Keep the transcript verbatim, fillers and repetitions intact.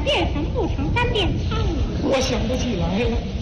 变声不成，咱变唱了。 我想不起来了。